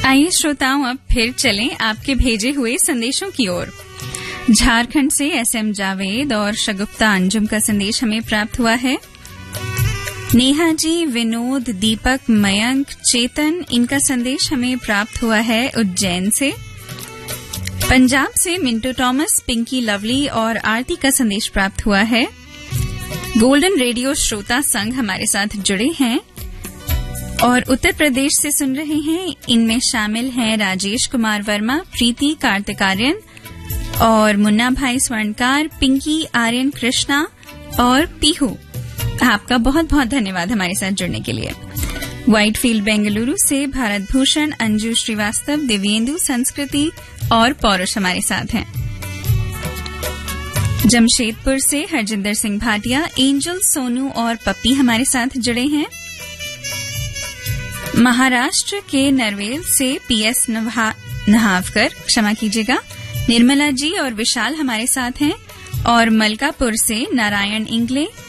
आइए श्रोताओं, अब फिर चलें आपके भेजे हुए संदेशों की ओर। झारखंड से एसएम जावेद और शगुफ्ता अंजुम का संदेश हमें प्राप्त हुआ है। नेहा जी, विनोद, दीपक, मयंक, चेतन, इनका संदेश हमें प्राप्त हुआ है उज्जैन से। पंजाब से मिंटू टॉमस, पिंकी लवली और आरती का संदेश प्राप्त हुआ है। गोल्डन रेडियो श्रोता संघ हमारे साथ जुड़े हैं और उत्तर प्रदेश से सुन रहे हैं। इनमें शामिल हैं राजेश कुमार वर्मा, प्रीति कार्तिकार्यन और मुन्ना भाई स्वर्णकार, पिंकी, आर्यन, कृष्णा और पीहू। आपका बहुत बहुत धन्यवाद हमारे साथ जुड़ने के लिए। व्हाइटफील्ड बेंगलुरु से भारत भूषण, अंजू श्रीवास्तव, दिव्येंदु, संस्कृति और पौरुष हमारे साथ हैं। जमशेदपुर से हरजिंदर सिंह भाटिया, एंजल, सोनू और पप्पी हमारे साथ जुड़े हैं। महाराष्ट्र के नरवेल से पीएस नहावकर, क्षमा कीजिएगा, निर्मला जी और विशाल हमारे साथ हैं। और मलकापुर से नारायण इंगले,